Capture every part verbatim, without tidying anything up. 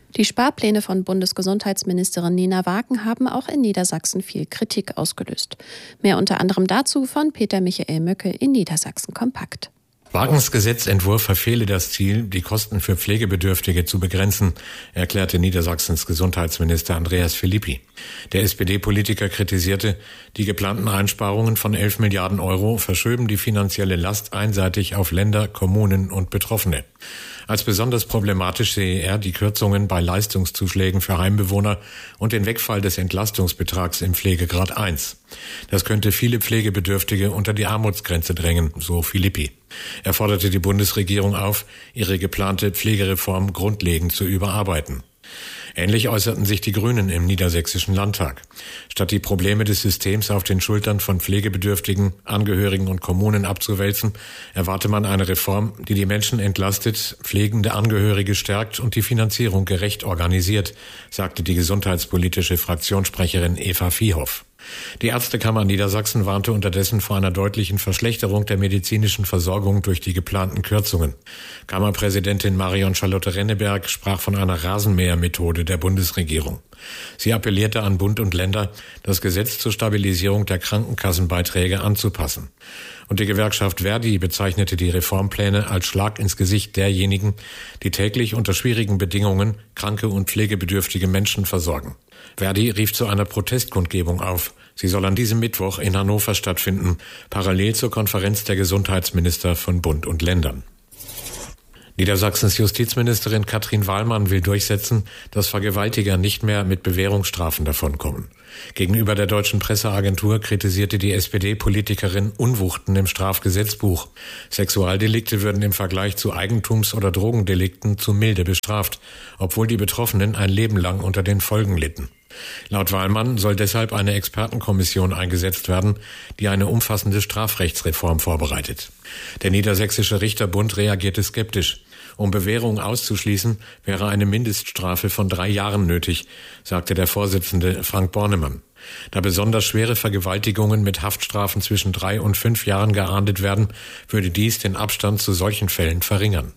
Die Sparpläne von Bundesgesundheitsministerin Nina Wagen haben auch in Niedersachsen viel Kritik ausgelöst. Mehr unter anderem dazu von Peter Michael Möcke in Niedersachsen Kompakt. Wagens Gesetzentwurf verfehle das Ziel, die Kosten für Pflegebedürftige zu begrenzen, erklärte Niedersachsens Gesundheitsminister Andreas Philippi. Der S P D-Politiker kritisierte, die geplanten Einsparungen von elf Milliarden Euro verschöben die finanzielle Last einseitig auf Länder, Kommunen und Betroffene. Als besonders problematisch sehe er die Kürzungen bei Leistungszuschlägen für Heimbewohner und den Wegfall des Entlastungsbetrags im Pflegegrad eins. Das könnte viele Pflegebedürftige unter die Armutsgrenze drängen, so Philippi. Er forderte die Bundesregierung auf, ihre geplante Pflegereform grundlegend zu überarbeiten. Ähnlich äußerten sich die Grünen im Niedersächsischen Landtag. Statt die Probleme des Systems auf den Schultern von Pflegebedürftigen, Angehörigen und Kommunen abzuwälzen, erwarte man eine Reform, die die Menschen entlastet, pflegende Angehörige stärkt und die Finanzierung gerecht organisiert, sagte die gesundheitspolitische Fraktionssprecherin Eva Viehoff. Die Ärztekammer Niedersachsen warnte unterdessen vor einer deutlichen Verschlechterung der medizinischen Versorgung durch die geplanten Kürzungen. Kammerpräsidentin Marion Charlotte Renneberg sprach von einer Rasenmähermethode der Bundesregierung. Sie appellierte an Bund und Länder, das Gesetz zur Stabilisierung der Krankenkassenbeiträge anzupassen. Und die Gewerkschaft Verdi bezeichnete die Reformpläne als Schlag ins Gesicht derjenigen, die täglich unter schwierigen Bedingungen kranke und pflegebedürftige Menschen versorgen. Verdi rief zu einer Protestkundgebung auf. Sie soll an diesem Mittwoch in Hannover stattfinden, parallel zur Konferenz der Gesundheitsminister von Bund und Ländern. Niedersachsens Justizministerin Katrin Wahlmann will durchsetzen, dass Vergewaltiger nicht mehr mit Bewährungsstrafen davonkommen. Gegenüber der Deutschen Presseagentur kritisierte die S P D-Politikerin Unwuchten im Strafgesetzbuch. Sexualdelikte würden im Vergleich zu Eigentums- oder Drogendelikten zu milde bestraft, obwohl die Betroffenen ein Leben lang unter den Folgen litten. Laut Wahlmann soll deshalb eine Expertenkommission eingesetzt werden, die eine umfassende Strafrechtsreform vorbereitet. Der Niedersächsische Richterbund reagierte skeptisch. Um Bewährung auszuschließen, wäre eine Mindeststrafe von drei Jahren nötig, sagte der Vorsitzende Frank Bornemann. Da besonders schwere Vergewaltigungen mit Haftstrafen zwischen drei und fünf Jahren geahndet werden, würde dies den Abstand zu solchen Fällen verringern.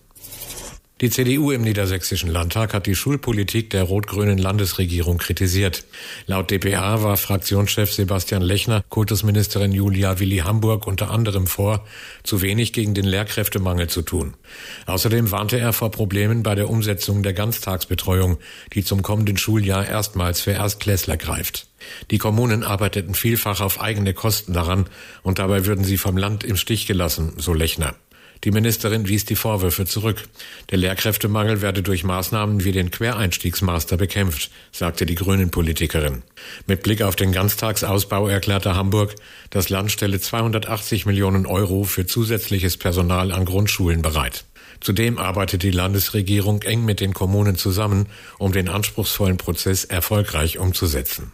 Die C D U im Niedersächsischen Landtag hat die Schulpolitik der rot-grünen Landesregierung kritisiert. Laut d p a warf Fraktionschef Sebastian Lechner Kultusministerin Julia Willi-Hamburg unter anderem vor, zu wenig gegen den Lehrkräftemangel zu tun. Außerdem warnte er vor Problemen bei der Umsetzung der Ganztagsbetreuung, die zum kommenden Schuljahr erstmals für Erstklässler greift. Die Kommunen arbeiteten vielfach auf eigene Kosten daran und dabei würden sie vom Land im Stich gelassen, so Lechner. Die Ministerin wies die Vorwürfe zurück. Der Lehrkräftemangel werde durch Maßnahmen wie den Quereinstiegsmaster bekämpft, sagte die Grünen-Politikerin. Mit Blick auf den Ganztagsausbau erklärte Hamburg, das Land stelle zweihundertachtzig Millionen Euro für zusätzliches Personal an Grundschulen bereit. Zudem arbeitet die Landesregierung eng mit den Kommunen zusammen, um den anspruchsvollen Prozess erfolgreich umzusetzen.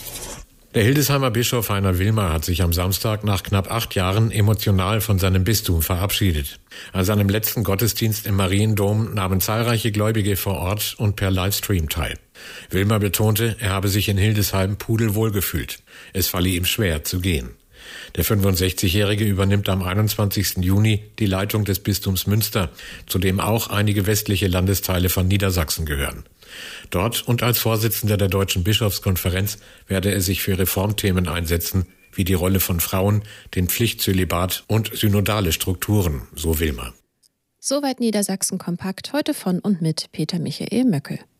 Der Hildesheimer Bischof Heiner Wilmer hat sich am Samstag nach knapp acht Jahren emotional von seinem Bistum verabschiedet. An seinem letzten Gottesdienst im Mariendom nahmen zahlreiche Gläubige vor Ort und per Livestream teil. Wilmer betonte, er habe sich in Hildesheim pudelwohl gefühlt. Es falle ihm schwer zu gehen. Der fünfundsechzigjährige übernimmt am einundzwanzigsten Juni die Leitung des Bistums Münster, zu dem auch einige westliche Landesteile von Niedersachsen gehören. Dort und als Vorsitzender der Deutschen Bischofskonferenz werde er sich für Reformthemen einsetzen, wie die Rolle von Frauen, den Pflichtzölibat und synodale Strukturen, so Wilmer. Soweit Niedersachsen Kompakt, heute von und mit Peter Michael Möcke.